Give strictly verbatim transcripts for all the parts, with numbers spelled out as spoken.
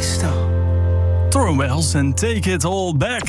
Mephisto. Torren Wells en Take It All Back.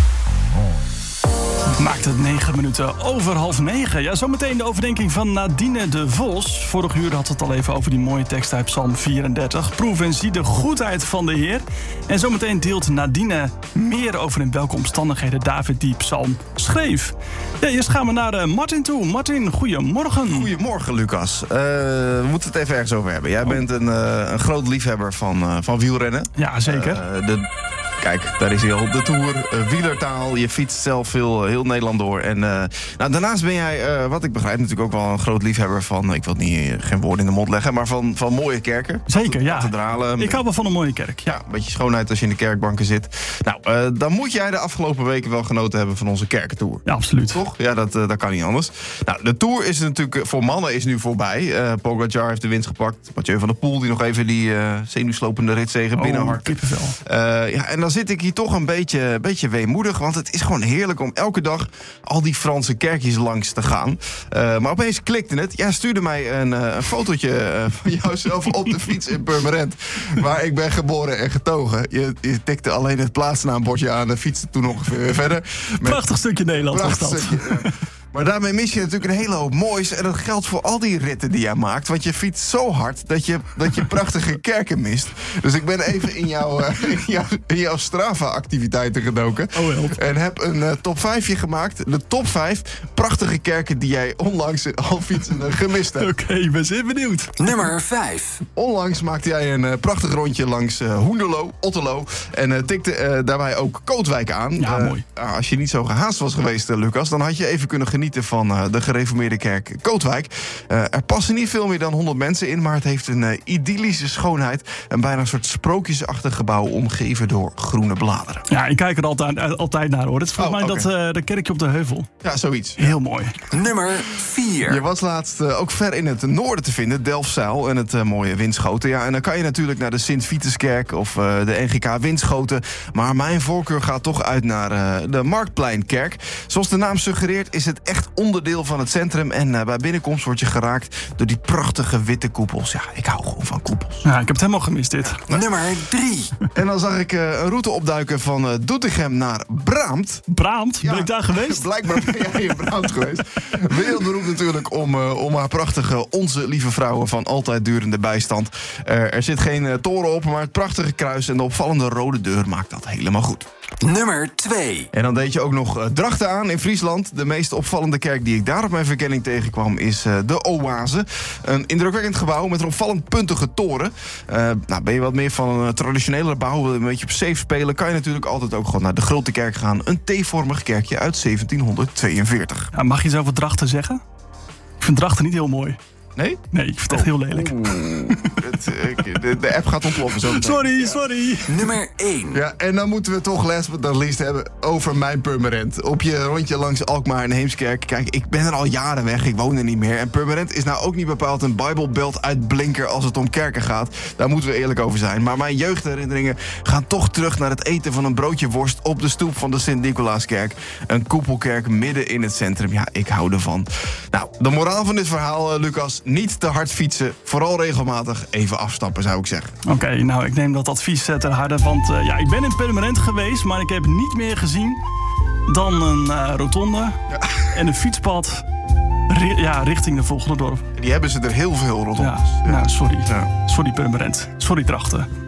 Maakt het negen minuten over half negen. Ja, zometeen de overdenking van Nadine de Vos. Vorig uur had het al even over die mooie tekst uit Psalm vierendertig. Proef en zie de goedheid van de Heer. En zometeen deelt Nadine meer over in welke omstandigheden David die psalm schreef. Ja, eerst gaan we naar uh, Martin toe. Martin, goedemorgen. Goedemorgen, Lucas. Uh, we moeten het even ergens over hebben. Jij oh. bent een, uh, een groot liefhebber van, uh, van wielrennen. Ja, zeker. Uh, de... Kijk, daar is hij al. De Tour, uh, wielertaal. Je fietst zelf veel, heel Nederland door. En uh, nou, daarnaast ben jij, uh, wat ik begrijp, natuurlijk ook wel een groot liefhebber van... Ik wil niet, uh, geen woorden in de mond leggen, maar van, van mooie kerken. Zeker, ja. Kathedralen. Ik hou wel van een mooie kerk, ja. ja. Een beetje schoonheid als je in de kerkbanken zit. Nou, uh, dan moet jij de afgelopen weken wel genoten hebben van onze kerkentour. Ja, absoluut. Toch? Ja, dat, uh, dat kan niet anders. Nou, de Tour is natuurlijk voor mannen is nu voorbij. Uh, Pogacar heeft de winst gepakt. Mathieu van der Poel die nog even die uh, zenuwslopende ritzege oh, binnenharkt. Kippenvel. Uh, ja, en dan zit ik hier toch een beetje, beetje weemoedig, want het is gewoon heerlijk om elke dag al die Franse kerkjes langs te gaan. Uh, maar opeens klikte het. Jij stuurde mij een, uh, een fotootje uh, van jouzelf op de fiets in Purmerend, waar ik ben geboren en getogen. Je, je tikte alleen het plaatsnaambordje aan en fietste toen ongeveer weer verder. Prachtig stukje Nederland was dat. Stukje, uh, Maar daarmee mis je natuurlijk een hele hoop moois. En dat geldt voor al die ritten die jij maakt. Want je fietst zo hard dat je, dat je prachtige kerken mist. Dus ik ben even in jouw, uh, in jouw, in jouw Strava-activiteiten gedoken. Oh, help. En heb een uh, top vijfje gemaakt. De top vijf prachtige kerken die jij onlangs al fietsende gemist hebt. Oké, okay, ik ben zeer benieuwd. Nummer vijf. Onlangs maakte jij een uh, prachtig rondje langs uh, Hoenderloo, Otterlo. En uh, tikte uh, daarbij ook Kootwijk aan. Ja, uh, mooi. Uh, als je niet zo gehaast was geweest, uh, Lucas, dan had je even kunnen genieten van uh, de gereformeerde kerk Kootwijk. Uh, er passen niet veel meer dan honderd mensen in, maar het heeft een uh, idyllische schoonheid. En bijna een soort sprookjesachtig gebouw omgeven door groene bladeren. Ja, ik kijk er altijd, altijd naar, hoor. Het is volgens oh, mij okay. dat uh, de kerkje op de heuvel. Ja, zoiets. Heel mooi. Nummer vier. Je was laatst uh, ook ver in het noorden te vinden, Delfzijl en het uh, mooie Winschoten. Ja, en dan kan je natuurlijk naar de Sint-Vituskerk of uh, de N G K Winschoten. Maar mijn voorkeur gaat toch uit naar uh, de Marktpleinkerk. Zoals de naam suggereert is het echt onderdeel van het centrum. En uh, bij binnenkomst word je geraakt door die prachtige witte koepels. Ja, ik hou gewoon van koepels. Ja, ik heb het helemaal gemist, dit. Ja. Nummer drie. En dan zag ik uh, een route opduiken van uh, Doetinchem naar Braamt. Braamt? Ja, ben ik daar geweest? Blijkbaar ben jij in Braamt geweest. Wereldberoemd natuurlijk om, uh, om haar prachtige Onze Lieve Vrouwen van altijd durende bijstand. Uh, er zit geen uh, toren op, maar het prachtige kruis en de opvallende rode deur maakt dat helemaal goed. Nummer twee. En dan deed je ook nog uh, Drachten aan in Friesland. De meest opvallende kerk die ik daar op mijn verkenning tegenkwam is uh, de Oase. Een indrukwekkend gebouw met een opvallend puntige toren. Uh, nou, ben je wat meer van een traditionele bouw, wil je een beetje op safe spelen, kan je natuurlijk altijd ook gewoon naar de Grote Kerk gaan. Een T-vormig kerkje uit zeventienhonderdtweeënveertig. Ja, mag je iets over Drachten zeggen? Ik vind Drachten niet heel mooi. Nee? Nee, ik vind het echt heel lelijk. Oeh, het, de, de app gaat ontploffen zo. Sorry, ja. sorry. Nummer één. Ja, en dan moeten we toch last but not least hebben over mijn Purmerend. Op je rondje langs Alkmaar en Heemskerk. Kijk, ik ben er al jaren weg, ik woon er niet meer. En Purmerend is nou ook niet bepaald een Bijbelbelt uitblinker als het om kerken gaat. Daar moeten we eerlijk over zijn. Maar mijn jeugdherinneringen gaan toch terug naar het eten van een broodje worst op de stoep van de Sint-Nicolaaskerk. Een koepelkerk midden in het centrum. Ja, ik hou ervan. Nou, de moraal van dit verhaal, uh, Lucas, niet te hard fietsen. Vooral regelmatig even afstappen, zou ik zeggen. Oké, okay, nou, ik neem dat advies ter harte. Want uh, ja, ik ben in Purmerend geweest, maar ik heb niet meer gezien dan een uh, rotonde ja. en een fietspad ri- ja, richting de volgende dorp. Die hebben ze er heel veel rondom. Ja, ja. Nou, sorry. Ja. Sorry Purmerend. Sorry Drachten.